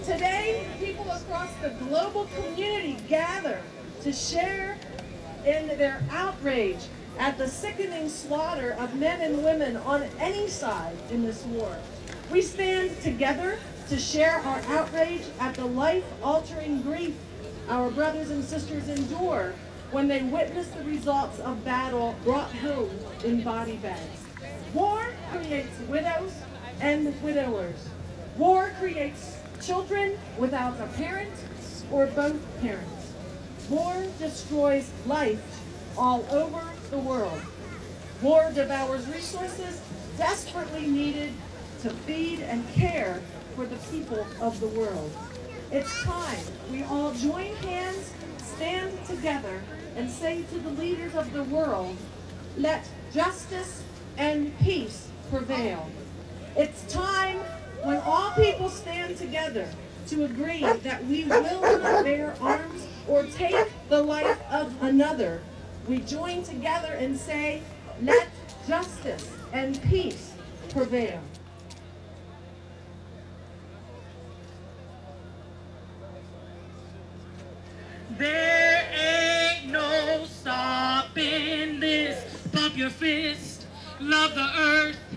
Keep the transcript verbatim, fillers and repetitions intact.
Today, people across the global community gather to share in their outrage at the sickening slaughter of men and women on any side in this war. We stand together to share our outrage at the life-altering grief our brothers and sisters endure when they witness the results of battle brought home in body bags. War creates widows and widowers. War creates children without a parent or both parents. War destroys life all over the world. War devours resources desperately needed to feed and care for the people of the world. It's time we all join hands, stand together, and say to the leaders of the world, let justice and peace prevail. It's time when all people stand together to agree that we will not bear arms or take the life of another. We join together and say, let justice and peace prevail. There ain't no stopping this. Pump your fist, love the earth,